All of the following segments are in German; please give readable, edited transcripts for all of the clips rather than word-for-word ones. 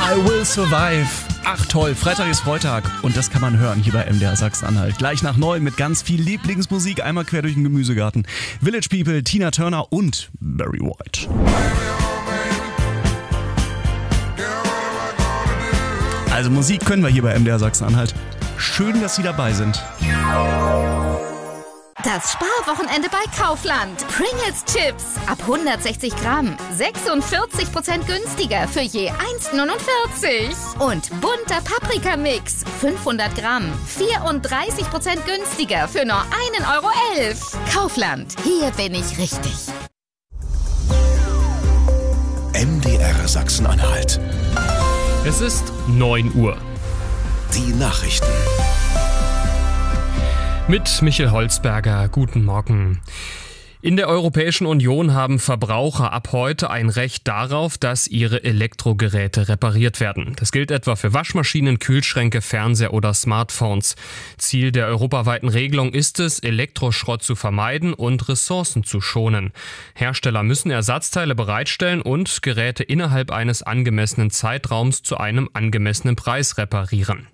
I Will Survive. Ach toll, Freitag ist Freitag und das kann man hören hier bei MDR Sachsen-Anhalt. Gleich nach 9 mit ganz viel Lieblingsmusik, einmal quer durch den Gemüsegarten. Village People, Tina Turner und Barry White. Also Musik können wir hier bei MDR Sachsen-Anhalt. Schön, dass Sie dabei sind. Das Sparwochenende bei Kaufland. Pringles Chips ab 160 Gramm. 46% günstiger für je 1,49. Und bunter Paprikamix. 500 Gramm. 34% günstiger für nur 1,11 Euro. Kaufland. Hier bin ich richtig. MDR Sachsen-Anhalt. Es ist 9 Uhr. Die Nachrichten. Mit Michael Holzberger, guten Morgen. In der Europäischen Union haben Verbraucher ab heute ein Recht darauf, dass ihre Elektrogeräte repariert werden. Das gilt etwa für Waschmaschinen, Kühlschränke, Fernseher oder Smartphones. Ziel der europaweiten Regelung ist es, Elektroschrott zu vermeiden und Ressourcen zu schonen. Hersteller müssen Ersatzteile bereitstellen und Geräte innerhalb eines angemessenen Zeitraums zu einem angemessenen Preis reparieren.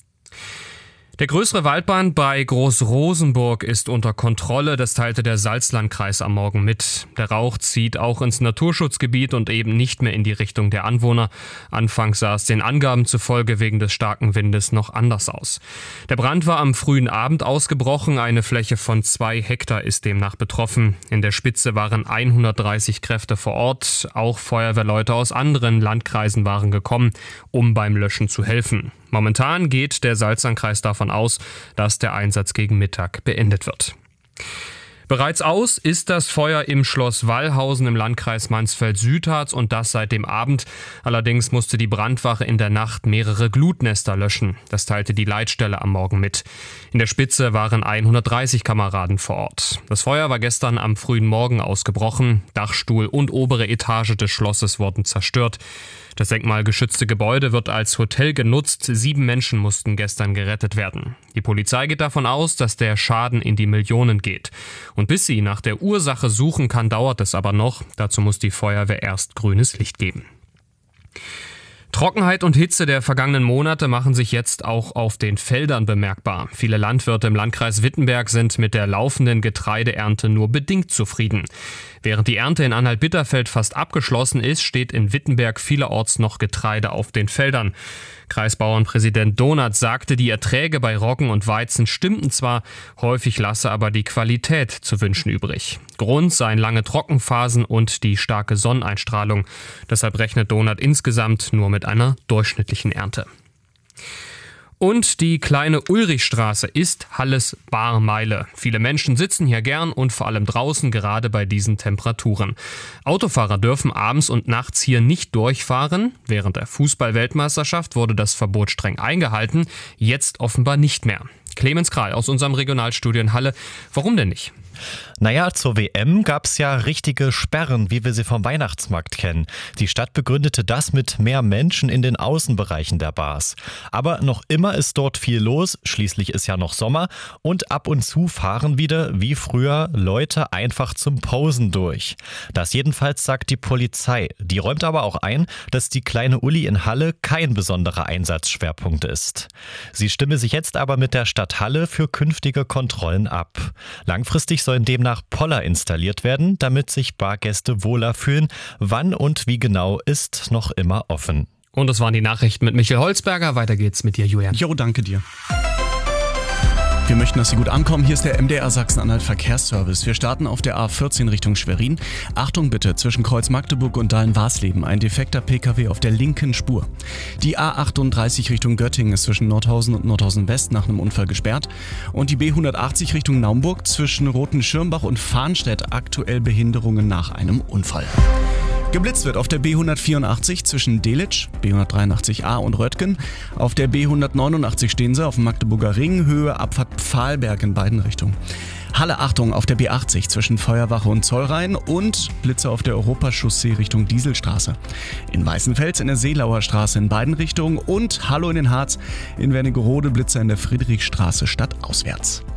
Der größere Waldbrand bei Großrosenburg ist unter Kontrolle, das teilte der Salzlandkreis am Morgen mit. Der Rauch zieht auch ins Naturschutzgebiet und eben nicht mehr in die Richtung der Anwohner. Anfangs sah es den Angaben zufolge wegen des starken Windes noch anders aus. Der Brand war am frühen Abend ausgebrochen, eine Fläche von 2 Hektar ist demnach betroffen. In der Spitze waren 130 Kräfte vor Ort, auch Feuerwehrleute aus anderen Landkreisen waren gekommen, um beim Löschen zu helfen. Momentan geht der Salzlandkreis davon aus, dass der Einsatz gegen Mittag beendet wird. Bereits aus ist das Feuer im Schloss Wallhausen im Landkreis Mansfeld-Südharz und das seit dem Abend. Allerdings musste die Brandwache in der Nacht mehrere Glutnester löschen. Das teilte die Leitstelle am Morgen mit. In der Spitze waren 130 Kameraden vor Ort. Das Feuer war gestern am frühen Morgen ausgebrochen. Dachstuhl und obere Etage des Schlosses wurden zerstört. Das denkmalgeschützte Gebäude wird als Hotel genutzt. 7 Menschen mussten gestern gerettet werden. Die Polizei geht davon aus, dass der Schaden in die Millionen geht. Und bis sie nach der Ursache suchen kann, dauert es aber noch. Dazu muss die Feuerwehr erst grünes Licht geben. Trockenheit und Hitze der vergangenen Monate machen sich jetzt auch auf den Feldern bemerkbar. Viele Landwirte im Landkreis Wittenberg sind mit der laufenden Getreideernte nur bedingt zufrieden. Während die Ernte in Anhalt-Bitterfeld fast abgeschlossen ist, steht in Wittenberg vielerorts noch Getreide auf den Feldern. Kreisbauernpräsident Donath sagte, die Erträge bei Roggen und Weizen stimmten zwar, häufig lasse aber die Qualität zu wünschen übrig. Grund seien lange Trockenphasen und die starke Sonneneinstrahlung. Deshalb rechnet Donath insgesamt nur mit einer durchschnittlichen Ernte. Und die kleine Ulrichstraße ist Halles Barmeile. Viele Menschen sitzen hier gern und vor allem draußen, gerade bei diesen Temperaturen. Autofahrer dürfen abends und nachts hier nicht durchfahren. Während der Fußball-Weltmeisterschaft wurde das Verbot streng eingehalten, jetzt offenbar nicht mehr. Clemens Kral aus unserem Regionalstudio in Halle. Warum denn nicht? Naja, zur WM gab's ja richtige Sperren, wie wir sie vom Weihnachtsmarkt kennen. Die Stadt begründete das mit mehr Menschen in den Außenbereichen der Bars. Aber noch immer ist dort viel los, schließlich ist ja noch Sommer und ab und zu fahren wieder, wie früher, Leute einfach zum Posen durch. Das jedenfalls sagt die Polizei. Die räumt aber auch ein, dass die kleine Uli in Halle kein besonderer Einsatzschwerpunkt ist. Sie stimme sich jetzt aber mit der Stadt Halle für künftige Kontrollen ab. Langfristig sollen demnach Poller installiert werden, damit sich Bargäste wohler fühlen. Wann und wie genau ist noch immer offen. Und das waren die Nachrichten mit Michael Holzberger. Weiter geht's mit dir, Julian. Jo, danke dir. Wir möchten, dass Sie gut ankommen. Hier ist der MDR Sachsen-Anhalt Verkehrsservice. Wir starten auf der A14 Richtung Schwerin. Achtung bitte, zwischen Kreuz Magdeburg und Dahlen-Warsleben ein defekter PKW auf der linken Spur. Die A38 Richtung Göttingen ist zwischen Nordhausen und Nordhausen West nach einem Unfall gesperrt. Und die B180 Richtung Naumburg zwischen Roten-Schirmbach und Farnstedt aktuell Behinderungen nach einem Unfall. Geblitzt wird auf der B184 zwischen Delitzsch, B183a und Röttgen. Auf der B189 stehen sie auf dem Magdeburger Ring, Höhe Abfahrt Pfahlberg in beiden Richtungen. Halle, Achtung, auf der B80 zwischen Feuerwache und Zollrhein und Blitze auf der Europachaussee Richtung Dieselstraße. In Weißenfels in der Seelauer Straße in beiden Richtungen und Hallo in den Harz in Wernigerode Blitze in der Friedrichstraße stadtauswärts.